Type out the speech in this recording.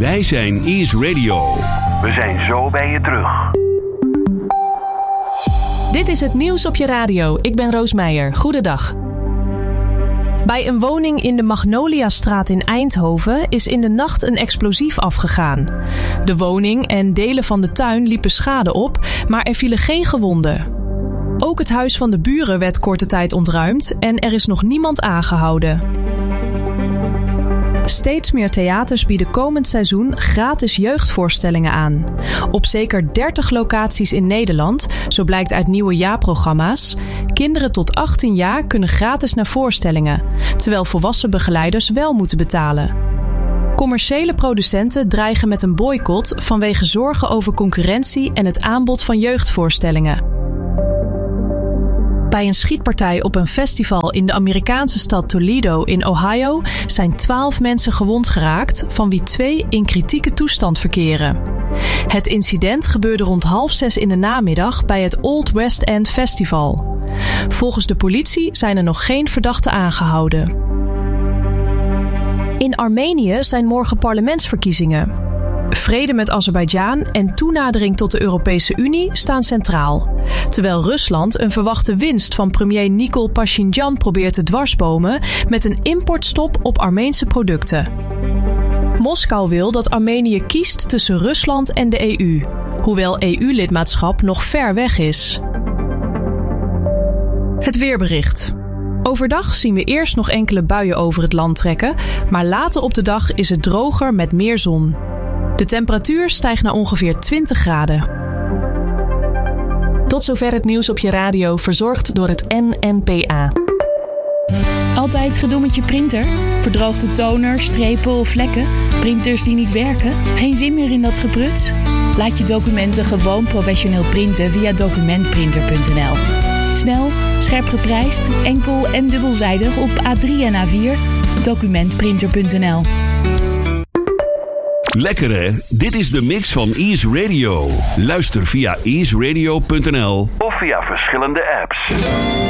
Wij zijn Ease Radio. We zijn zo bij je terug. Dit is het nieuws op je radio. Ik ben Roos Meijer. Goedendag. Bij een woning in de Magnoliastraat in Eindhoven is in de nacht een explosief afgegaan. De woning en delen van de tuin liepen schade op, maar er vielen geen gewonden. Ook het huis van de buren werd korte tijd ontruimd en er is nog niemand aangehouden. Steeds meer theaters bieden komend seizoen gratis jeugdvoorstellingen aan. Op zeker 30 locaties in Nederland, zo blijkt uit nieuwe jaarprogramma's. Kinderen tot 18 jaar kunnen gratis naar voorstellingen, terwijl volwassen begeleiders wel moeten betalen. Commerciële producenten dreigen met een boycott vanwege zorgen over concurrentie en het aanbod van jeugdvoorstellingen. Bij een schietpartij op een festival in de Amerikaanse stad Toledo in Ohio zijn 12 mensen gewond geraakt, van wie 2 in kritieke toestand verkeren. Het incident gebeurde rond 5:30 in de namiddag bij het Old West End Festival. Volgens de politie zijn er nog geen verdachten aangehouden. In Armenië zijn morgen parlementsverkiezingen. Vrede met Azerbeidzjan en toenadering tot de Europese Unie staan centraal. Terwijl Rusland een verwachte winst van premier Nikol Pashinyan probeert te dwarsbomen met een importstop op Armeense producten. Moskou wil dat Armenië kiest tussen Rusland en de EU, hoewel EU-lidmaatschap nog ver weg is. Het weerbericht. Overdag zien we eerst nog enkele buien over het land trekken, maar later op de dag is het droger met meer zon. De temperatuur stijgt naar ongeveer 20 graden. Tot zover het nieuws op je radio, verzorgd door het NNPA. Altijd gedoe met je printer? Verdroogde toner, strepen of vlekken? Printers die niet werken? Geen zin meer in dat gepruts? Laat je documenten gewoon professioneel printen via documentprinter.nl. Snel, scherp geprijsd, enkel en dubbelzijdig op A3 en A4. Documentprinter.nl. Lekker hè? Dit is de mix van Ease Radio. Luister via easeradio.nl of via verschillende apps.